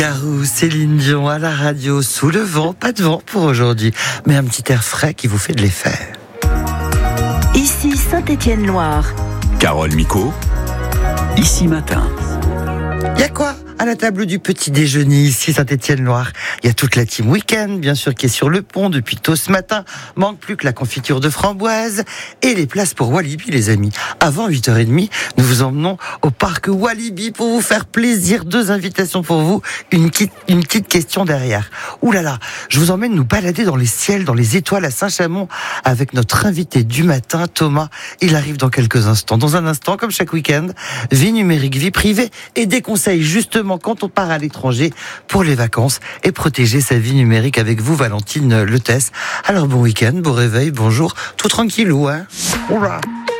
Garou, Céline Dion à la radio, sous le vent, pas de vent pour aujourd'hui, mais un petit air frais qui vous fait de l'effet. Ici Saint-Étienne-Loire. Carole Micot, Ici Matin. Y a quoi à la table du petit déjeuner ici Saint-Étienne-Loire? Il y a toute la team week-end, bien sûr, qui est sur le pont depuis tôt ce matin. Manque plus que la confiture de framboise et les places pour Walibi, les amis. Avant 8h30, nous vous emmenons au parc Walibi pour vous faire plaisir. 2 invitations pour vous, une petite question derrière. Ouh là là, je vous emmène nous balader dans les ciels, dans les étoiles à Saint-Chamond avec notre invité du matin, Thomas. Il arrive dans quelques instants. Dans un instant, comme chaque week-end, vie numérique, vie privée et des conseils justement quand on part à l'étranger pour les vacances et protéger sa vie numérique avec vous, Valentine Letesse. Alors bon week-end, bon réveil, bonjour, tout tranquillou, hein? Oula.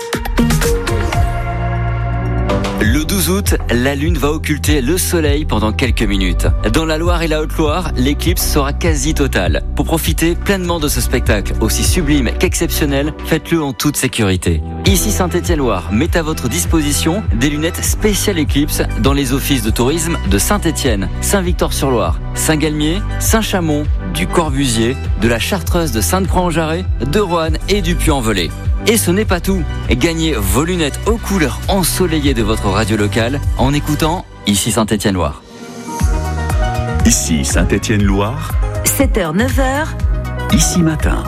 Le 12 août, la Lune va occulter le Soleil pendant quelques minutes. Dans la Loire et la Haute-Loire, l'éclipse sera quasi totale. Pour profiter pleinement de ce spectacle, aussi sublime qu'exceptionnel, faites-le en toute sécurité. Ici Saint-Étienne-Loire met à votre disposition des lunettes spéciales éclipse dans les offices de tourisme de Saint-Étienne, Saint-Victor-sur-Loire, Saint-Galmier, Saint-Chamond, du Corbusier, de la Chartreuse de Sainte-Croix-en-Jarret, de Roanne et du Puy-en-Velay. Et ce n'est pas tout. Gagnez vos lunettes aux couleurs ensoleillées de votre radio locale en écoutant Ici Saint-Étienne-Loire. Ici Saint-Étienne-Loire, 7h, 9h. Ici Matin.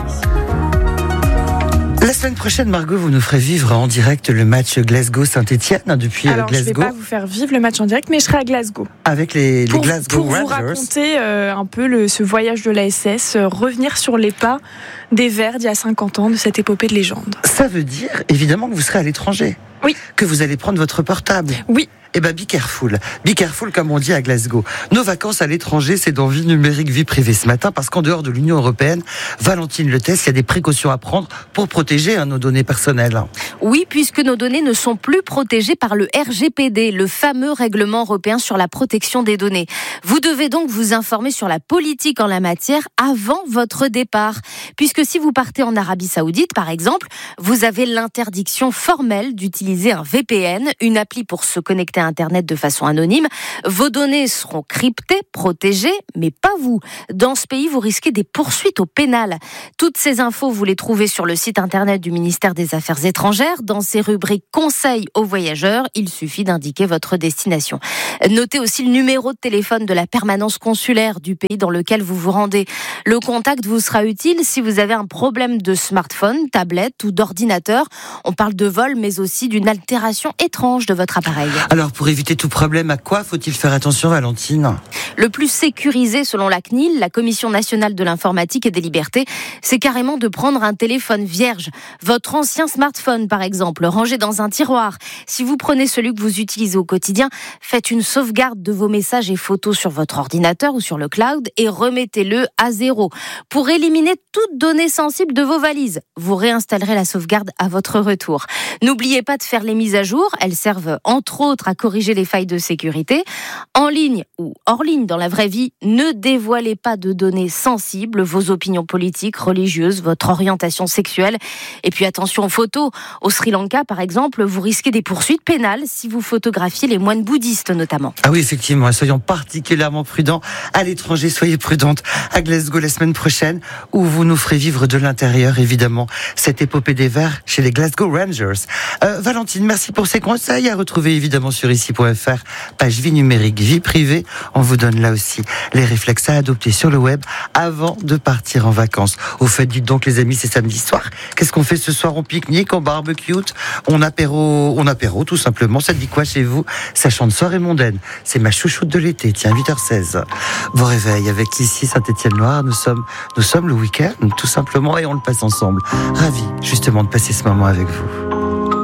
La semaine prochaine, Margot, vous nous ferez vivre en direct le match Glasgow-Saint-Étienne depuis Alors, Glasgow. je ne vais pas vous faire vivre le match en direct, mais je serai à Glasgow. Avec les Glasgow Pour Rangers. vous raconter un peu ce voyage de la SS, revenir sur les pas des Verts d'il y a 50 ans, de cette épopée de légende. Ça veut dire, évidemment, que vous serez à l'étranger. Oui. Que vous allez prendre votre portable. Oui. Eh ben, be careful. Be careful, comme on dit à Glasgow. Nos vacances à l'étranger, c'est dans Vie numérique, vie privée ce matin, parce qu'en dehors de l'Union européenne, Valentine Letesse, il y a des précautions à prendre pour protéger nos données personnelles. Oui, puisque nos données ne sont plus protégées par le RGPD, le fameux règlement européen sur la protection des données. Vous devez donc vous informer sur la politique en la matière avant votre départ. Puisque si vous partez en Arabie Saoudite, par exemple, vous avez l'interdiction formelle d'utiliser un VPN, une appli pour se connecter à Internet de façon anonyme. Vos données seront cryptées, protégées, mais pas vous. Dans ce pays, vous risquez des poursuites au pénal. Toutes ces infos, vous les trouvez sur le site Internet du ministère des Affaires étrangères. Dans ces rubriques conseils aux voyageurs, il suffit d'indiquer votre destination. Notez aussi le numéro de téléphone de la permanence consulaire du pays dans lequel vous vous rendez. Le contact vous sera utile si vous avez un problème de smartphone, tablette ou d'ordinateur. On parle de vol, mais aussi d'une altération étrange de votre appareil. Alors, pour éviter tout problème, à quoi faut-il faire attention, Valentine? Le plus sécurisé selon la CNIL, la Commission nationale de l'informatique et des libertés, c'est carrément de prendre un téléphone vierge. Votre ancien smartphone, par exemple, rangé dans un tiroir. Si vous prenez celui que vous utilisez au quotidien, faites une sauvegarde de vos messages et photos sur votre ordinateur ou sur le cloud et remettez-le à 0. Pour éliminer toute donnée sensible de vos valises, vous réinstallerez la sauvegarde à votre retour. N'oubliez pas de faire les mises à jour. Elles servent entre autres à corriger les failles de sécurité. En ligne ou hors ligne dans la vraie vie, ne dévoilez pas de données sensibles, vos opinions politiques, religieuses, votre orientation sexuelle. Et puis attention aux photos. Au Sri Lanka, par exemple, vous risquez des poursuites pénales si vous photographiez les moines bouddhistes notamment. Ah oui, effectivement, soyons particulièrement prudents. À l'étranger, soyez prudentes. À Glasgow la semaine prochaine, où vous nous ferez vivre de l'intérieur, évidemment, cette épopée des Verts chez les Glasgow Rangers. Valentine, merci pour ces conseils à retrouver évidemment sur ici.fr, page vie numérique, vie privée. On vous donne là aussi les réflexes à adopter sur le web avant de partir en vacances. Au fait, dites donc les amis, c'est samedi soir. Qu'est-ce qu'on fait ce soir? On pique-nique, on barbecue, on apéro tout simplement. Ça dit quoi chez vous? Ça chante soirée mondaine. C'est ma chouchoute de l'été. Tiens, 8h16. Vos réveils avec ici Saint-Étienne-Loire. Nous sommes le week-end, tout simplement, et on le passe ensemble. Ravi, justement, de passer ce moment avec vous.